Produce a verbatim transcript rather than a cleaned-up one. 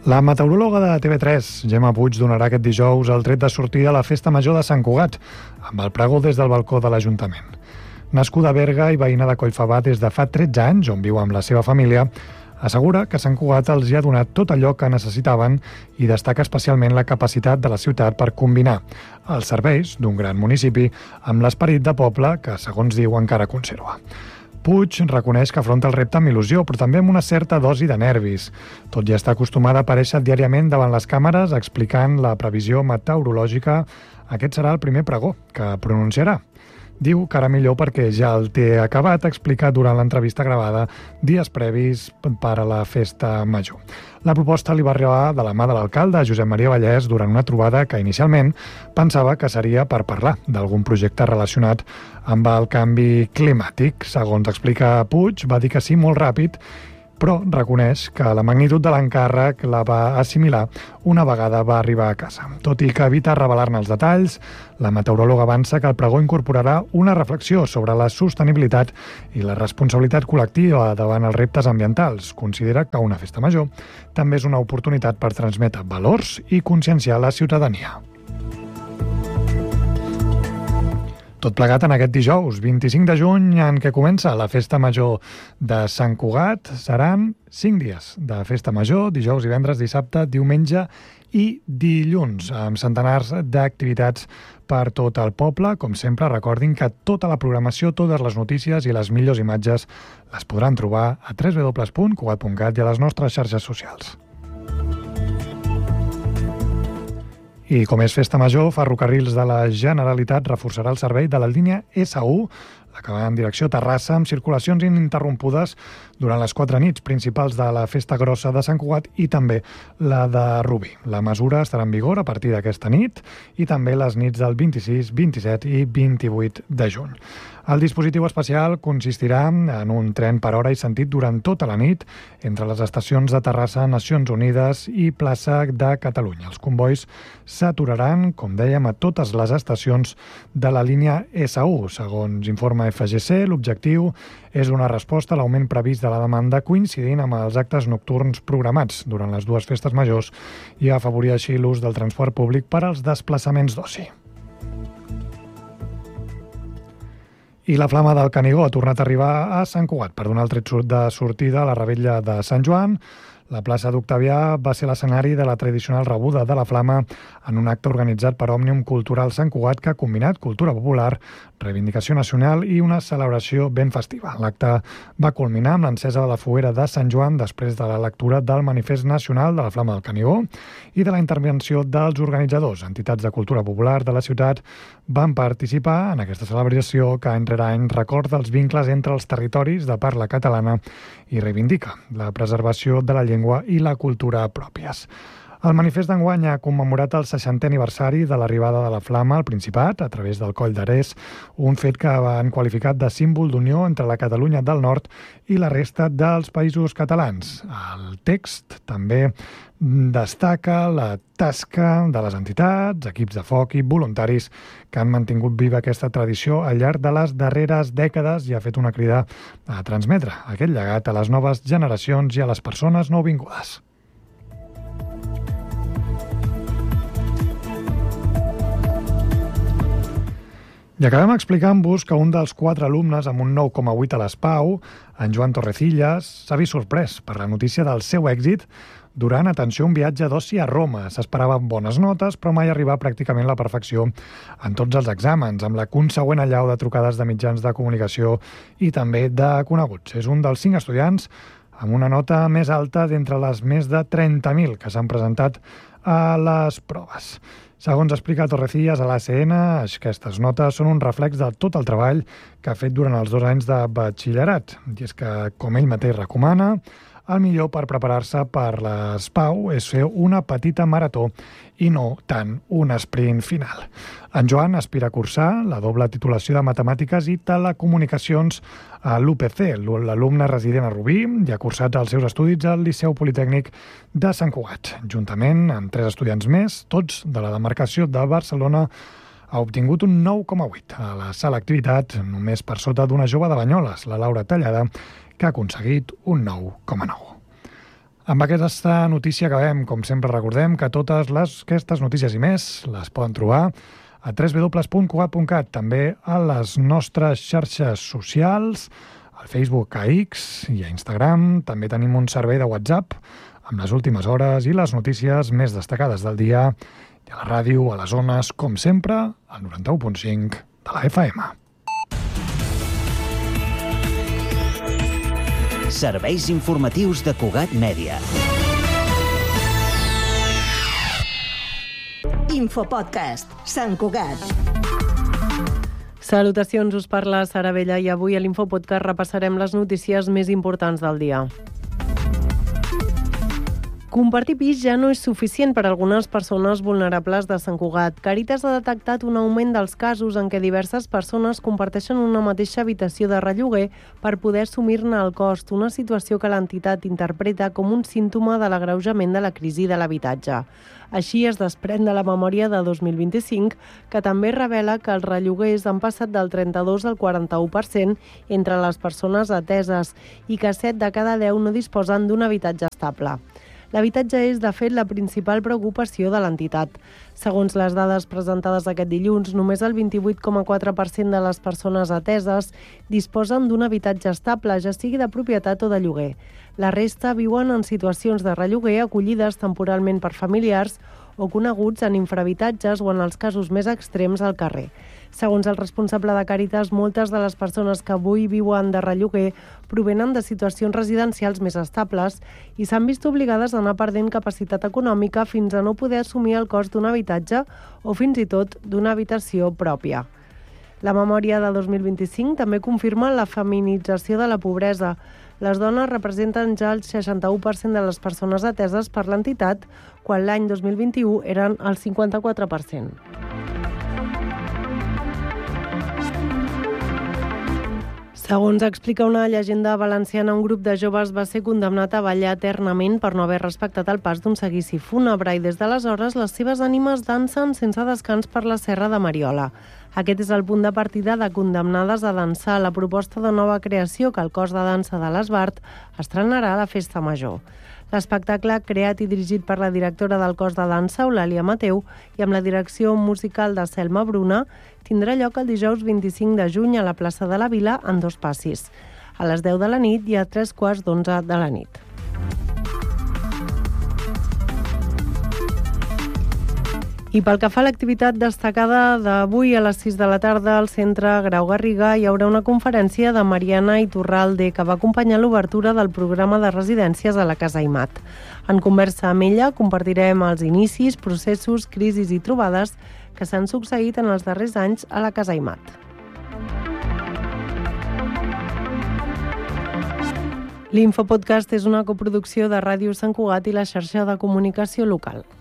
La meteoròloga de T V tres, Gemma Puig, donarà aquest dijous el tret de sortida a la Festa Major de Sant Cugat, amb el pregó des del balcó de l'Ajuntament. Nascuda a Berga i veïna de Collfabà des de fa tretze anys, on viu amb la seva família, assegura que Sant Cugat els hi ha donat tot allò que necessitaven i destaca especialment la capacitat de la ciutat per combinar els serveis d'un gran municipi amb l'esperit de poble que, segons diu, encara conserva. Puig reconeix que afronta el repte amb il·lusió, però també amb una certa dosi de nervis. Tot i estar acostumada a aparèixer diàriament davant les càmeres explicant la previsió meteorològica, aquest serà el primer pregó que pronunciarà. Diu que ara millor perquè ja el té acabat, explicat durant l'entrevista gravada dies previs per a la Festa Major. La proposta li va arribar de la mà de l'alcalde, Josep Maria Vallès, durant una trobada que inicialment pensava que seria per parlar d'algun projecte relacionat amb el canvi climàtic. Segons explica Puig, va dir que sí molt ràpid, però reconeix que la magnitud de l'encàrrec la va assimilar una vegada va arribar a casa. Tot i que evita revelar-ne els detalls, la meteoròloga avança que el pregó incorporarà una reflexió sobre la sostenibilitat i la responsabilitat col·lectiva davant els reptes ambientals. Considera que una festa major també és una oportunitat per transmetre valors i conscienciar la ciutadania. Tot plegat en aquest dijous, vint-i-cinc de juny, en què comença la Festa Major de Sant Cugat. Seran cinc dies de Festa Major, dijous, divendres, dissabte, diumenge i dilluns, amb centenars d'activitats per tot el poble. Com sempre, recordin que tota la programació, totes les notícies i les millors imatges les podran trobar a w w w punt cugat punt cat i a les nostres xarxes socials. I com és Festa Major, Ferrocarrils de la Generalitat reforçarà el servei de la línia essa u, la que va en direcció a Terrassa, amb circulacions ininterrompudes durant les quatre nits principals de la Festa Grossa de Sant Cugat i també la de Rubí. La mesura estarà en vigor a partir d'aquesta nit i també les nits del vint-i-sis, vint-i-set i vint-i-vuit de juny. El dispositiu especial consistirà en un tren per hora i sentit durant tota la nit entre les estacions de Terrassa, Nacions Unides i Plaça de Catalunya. Els convois s'aturaran, com dèiem, a totes les estacions de la línia essa u. Segons informa F G C, l'objectiu és donar resposta a l'augment previst de la demanda coincidint amb els actes nocturns programats durant les dues festes majors i afavorir així l'ús del transport públic per als desplaçaments d'oci. I la Flama del Canigó ha tornat a arribar a Sant Cugat per donar el tret de sortida a la Revetlla de Sant Joan. La plaça d'Octavià va ser l'escenari de la tradicional rebuda de la Flama en un acte organitzat per Òmnium Cultural Sant Cugat que ha combinat cultura popular, reivindicació nacional i una celebració ben festiva. L'acte va culminar amb l'encesa de la foguera de Sant Joan després de la lectura del Manifest Nacional de la Flama del Canigó i de la intervenció dels organitzadors. Entitats de cultura popular de la ciutat van participar en aquesta celebració que any rere any recorda els vincles entre els territoris de parla catalana i reivindica la preservació de la llengua i la cultura pròpies. El manifest d'enguany ha commemorat el seixantè aniversari de l'arribada de la Flama al Principat a través del Coll d'Arès, un fet que han qualificat de símbol d'unió entre la Catalunya del Nord i la resta dels països catalans. El text també destaca la tasca de les entitats, equips de foc i voluntaris que han mantingut viva aquesta tradició al llarg de les darreres dècades i ha fet una crida a transmetre aquest llegat a les noves generacions i a les persones nouvingudes. I acabem explicant-vos que un dels quatre alumnes amb un nou coma vuit a l'S P A U, en Joan Torrecillas, s'ha vist sorprès per la notícia del seu èxit durant, atenció, un viatge d'oci a Roma. S'esperava bones notes, però mai arribar pràcticament a la perfecció en tots els exàmens, amb la consegüent allau de trucades de mitjans de comunicació i també de coneguts. És un dels cinc estudiants amb una nota més alta d'entre les més de trenta mil que s'han presentat a les proves. Segons explica Torrecillas a l'A C N, aquestes notes són un reflex de tot el treball que ha fet durant els dos anys de batxillerat. I és que, com ell mateix recomana, el millor per preparar-se per l'S P A U és fer una petita marató i no tant un sprint final. En Joan aspira a cursar la doble titulació de Matemàtiques i Telecomunicacions a l'U P C. L'alumne resident a Rubí i ha cursat els seus estudis al Liceu Politécnic de Sant Cugat. Juntament amb tres estudiants més, tots de la demarcació de Barcelona, ha obtingut un nou coma vuit a la selectivitat, només per sota d'una jove de Banyoles, la Laura Tallada, que ha aconseguit un nou coma nou. Amb aquesta notícia acabem. Com sempre recordem que totes les, aquestes notícies i més les poden trobar a w w w punt cugat punt cat, també a les nostres xarxes socials, al Facebook, a X i a Instagram. També tenim un servei de WhatsApp amb les últimes hores i les notícies més destacades del dia, i a la ràdio, a les zones, com sempre, al noranta-u punt cinc de la F M. Serveis informatius de Cugat Mèdia. Infopodcast, Sant Cugat. Salutacions, us parla Sara Vella i avui a l'Infopodcast repassarem les notícies més importants del dia. Compartir pis ja no és suficient per a algunes persones vulnerables de Sant Cugat. Càritas ha detectat un augment dels casos en què diverses persones comparteixen una mateixa habitació de relloguer per poder assumir-ne el cost, una situació que l'entitat interpreta com un símptoma de l'agreujament de la crisi de l'habitatge. Així es desprèn de la memòria de dos mil vint-i-cinc, que també revela que els relloguers han passat del trenta-dos al quaranta-u per cent entre les persones ateses i que set de cada deu no disposen d'un habitatge estable. L'habitatge és, de fet, la principal preocupació de l'entitat. Segons les dades presentades aquest dilluns, només el vint-i-vuit coma quatre per cent de les persones ateses disposen d'un habitatge estable, ja sigui de propietat o de lloguer. La resta viuen en situacions de relloguer acollides temporalment per familiars o coneguts en infrahabitatges o, en els casos més extrems, al carrer. Segons el responsable de Càritas, moltes de les persones que avui viuen de relloguer provenen de situacions residencials més estables i s'han vist obligades a anar perdent capacitat econòmica fins a no poder assumir el cost d'un habitatge o fins i tot d'una habitació pròpia. La memòria de dos mil vint-i-cinc també confirma la feminització de la pobresa. Les dones representen ja el seixanta-u per cent de les persones ateses per l'entitat, quan l'any dos mil vint-i-u eren el cinquanta-quatre per cent. Segons explica una llegenda valenciana, un grup de joves va ser condemnat a ballar eternament per no haver respectat el pas d'un seguici fúnebre i des d'aleshores les seves ànimes dansen sense descans per la Serra de Mariola. Aquest és el punt de partida de Condemnades a dansar, la proposta de nova creació que el cos de dansa de l'Esbart estrenarà a la Festa Major. L'espectacle, creat i dirigit per la directora del cos de dansa, Eulàlia Mateu, i amb la direcció musical de Selma Bruna, tindrà lloc el dijous vint-i-cinc de juny a la plaça de la Vila en dos passis. A les deu de la nit i a tres quarts d'onze de la nit. I pel que fa a l'activitat destacada d'avui a les sis de la tarda al Centre Grau Garriga hi haurà una conferència de Mariana Iturralde que va acompanyar l'obertura del programa de residències a la Casa Aimat. En conversa amb ella compartirem els inicis, processos, crisis i trobades que s'han succeït en els darrers anys a la Casa Aimat. L'Infopodcast és una coproducció de Ràdio Sant Cugat i la xarxa de comunicació local.